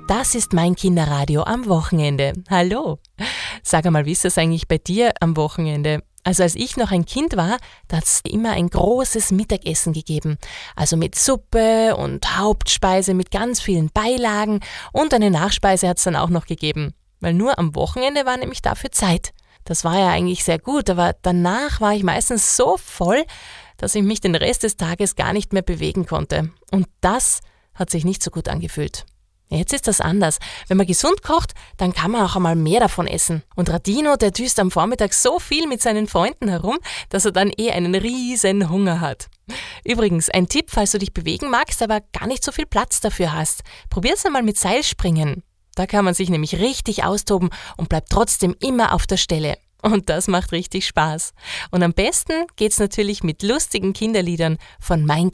Das ist mein Kinderradio am Wochenende. Hallo! Sag einmal, wie ist das eigentlich bei dir am Wochenende? Also als ich noch ein Kind war, da hat es immer ein großes Mittagessen gegeben. Also mit Suppe und Hauptspeise mit ganz vielen Beilagen und eine Nachspeise hat es dann auch noch gegeben. Weil nur am Wochenende war nämlich dafür Zeit. Das war ja eigentlich sehr gut, aber danach war ich meistens so voll, dass ich mich den Rest des Tages gar nicht mehr bewegen konnte. Und das hat sich nicht so gut angefühlt. Jetzt ist das anders. Wenn man gesund kocht, dann kann man auch einmal mehr davon essen. Und Radino, der düst am Vormittag so viel mit seinen Freunden herum, dass er dann einen riesen Hunger hat. Übrigens, ein Tipp, falls du dich bewegen magst, aber gar nicht so viel Platz dafür hast. Probier's einmal mit Seilspringen. Da kann man sich nämlich richtig austoben und bleibt trotzdem immer auf der Stelle. Und das macht richtig Spaß. Und am besten geht's natürlich mit lustigen Kinderliedern von Mein